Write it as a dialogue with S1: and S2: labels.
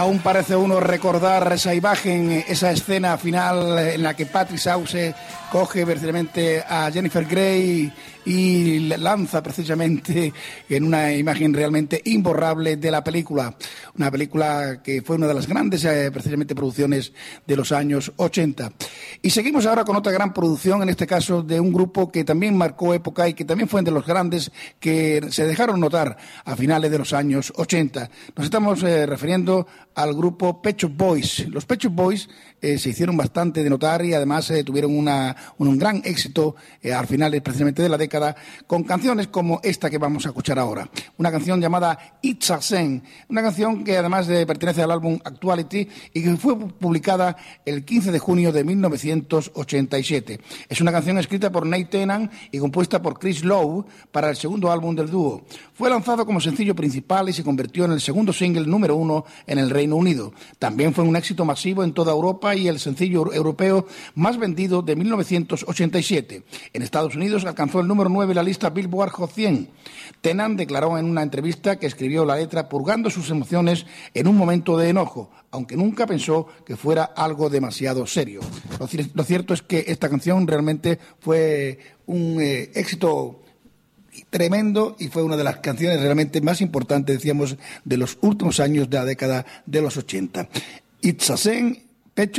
S1: Aún parece uno recordar esa imagen, esa escena final en la que Patrick Swayze coge verdaderamente a Jennifer Grey y lanza precisamente en una imagen realmente imborrable de la película. Una película que fue una de las grandes precisamente producciones de los años 80. Y seguimos ahora con otra gran producción, en este caso de un grupo que también marcó época y que también fue de los grandes que se dejaron notar a finales de los años 80. Nos estamos refiriendo al grupo Pet Shop Boys. Los Pet Shop Boys se hicieron bastante de notar y además tuvieron un gran éxito al final precisamente de la década, con canciones como esta que vamos a escuchar ahora. Una canción llamada It's a Sin, una canción que además pertenece al álbum Actuality y que fue publicada el 15 de junio de 1987. Es una canción escrita por Nate Tennant y compuesta por Chris Lowe para el segundo álbum del dúo. Fue lanzado como sencillo principal y se convirtió en el segundo single número 1 en el Reino Unido. También fue un éxito masivo en toda Europa y el sencillo europeo más vendido de 1987. En Estados Unidos alcanzó el número 9 en la lista Billboard Hot 100. Tennant declaró en una entrevista que escribió la letra purgando sus emociones en un momento de enojo, aunque nunca pensó que fuera algo demasiado serio. Lo cierto es que esta canción realmente fue un éxito tremendo y fue una de las canciones realmente más importantes, decíamos, de los últimos años de la década de los 80. It's a Sin